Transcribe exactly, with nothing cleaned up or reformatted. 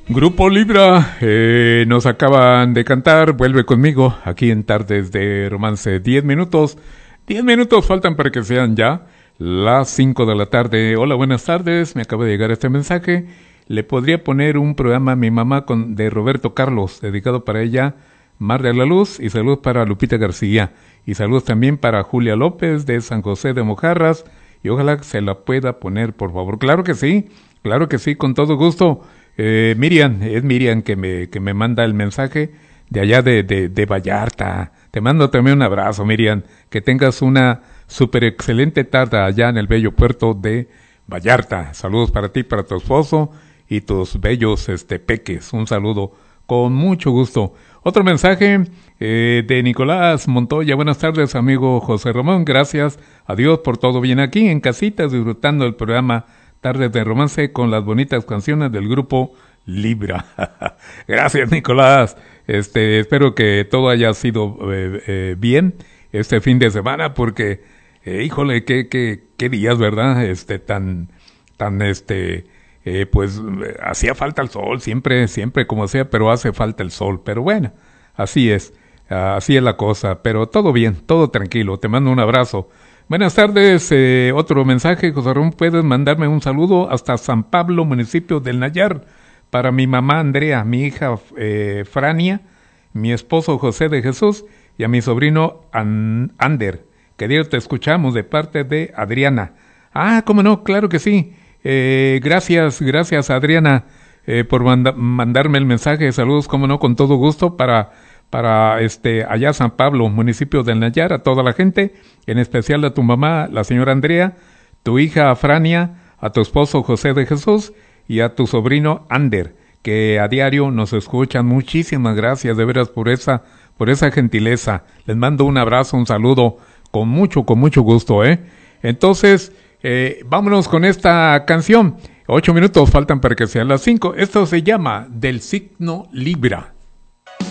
Grupo Libra, eh, nos acaban de cantar Vuelve conmigo, aquí en Tardes de Romance. Diez minutos, diez minutos faltan para que sean ya las cinco de la tarde. Hola, buenas tardes, me acaba de llegar este mensaje. Le podría poner un programa a mi mamá con, de Roberto Carlos, dedicado para ella, Mar de la Luz, y saludos para Lupita García, y saludos también para Julia López de San José de Mojarras, y ojalá se la pueda poner, por favor. Claro que sí, claro que sí, con todo gusto. Eh, Miriam, es Miriam que me, que me manda el mensaje de allá de, de, de Vallarta. Te mando también un abrazo, Miriam. Que tengas una súper excelente tarde allá en el bello puerto de Vallarta. Saludos para ti, para tu esposo y tus bellos este, peques. Un saludo con mucho gusto. Otro mensaje eh, de Nicolás Montoya. Buenas tardes, amigo José Ramón. Gracias a Dios por todo bien aquí en casita, disfrutando el programa Tardes de Romance con las bonitas canciones del grupo Libra. Gracias, Nicolás. Este, espero que todo haya sido eh, eh, bien este fin de semana, porque, eh, híjole, qué, qué, qué días, ¿verdad? Este, tan, tan, este, eh, pues, eh, hacía falta el sol, siempre, siempre como sea, pero hace falta el sol. Pero bueno, así es, uh, así es la cosa. Pero todo bien, todo tranquilo. Te mando un abrazo. Buenas tardes, eh, otro mensaje, José Ramón, puedes mandarme un saludo hasta San Pablo, municipio del Nayar, para mi mamá Andrea, mi hija eh, Frania, mi esposo José de Jesús y a mi sobrino An- Ander. Que Dios te escuchamos de parte de Adriana. Ah, cómo no, claro que sí. Eh, gracias, gracias Adriana eh, por manda- mandarme el mensaje. Saludos, cómo no, con todo gusto para... para este allá San Pablo, municipio del Nayar, a toda la gente, en especial a tu mamá, la señora Andrea, tu hija Frania, a tu esposo José de Jesús y a tu sobrino Ander, que a diario nos escuchan. Muchísimas gracias de veras por esa, por esa gentileza. Les mando un abrazo, un saludo, con mucho, con mucho gusto, ¿eh? Entonces, eh, vámonos con esta canción. Ocho minutos faltan para que sean las cinco. Esto se llama Del signo Libra.